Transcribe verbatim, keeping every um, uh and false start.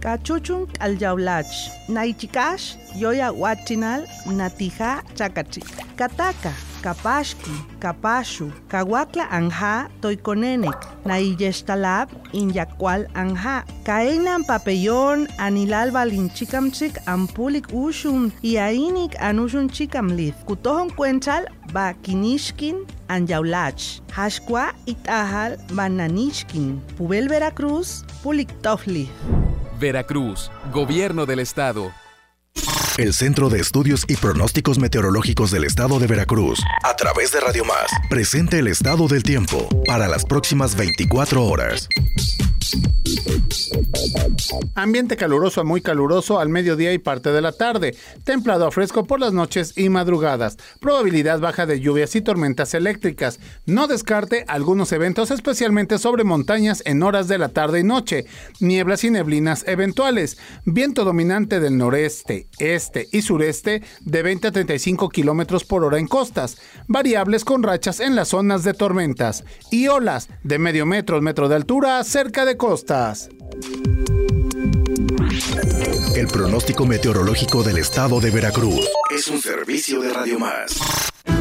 Cachuchun alyaulach. Naichikash, yoya huachinal, natija chakachi. Kataka, kapashki, kapashu, kawakla anja, toikonenek, naiyestalab, inyakwal anja. Kainan papellón, anilal balinchikamchik, ampulik ushun, iainik anushun chikamlith. Kutohon cuenchal, ba kinishkin, anyaulach. Hashkwa itahal, bananishkin. Pubel Veracruz, puliktofli. Veracruz, Gobierno del Estado. El Centro de Estudios y Pronósticos Meteorológicos del Estado de Veracruz, a través de Radio Más, presenta el estado del tiempo para las próximas veinticuatro horas. Ambiente caluroso a muy caluroso al mediodía y parte de la tarde. Templado a fresco por las noches y madrugadas. Probabilidad baja de lluvias y tormentas eléctricas. No descarte algunos eventos, especialmente sobre montañas en horas de la tarde y noche. Nieblas y neblinas eventuales. Viento dominante del noreste, este y sureste de veinte a treinta y cinco kilómetros por hora en costas. Variables con rachas en las zonas de tormentas. Y olas de medio metro, metro de altura cerca de costas. El pronóstico meteorológico del Estado de Veracruz es un servicio de Radio Más.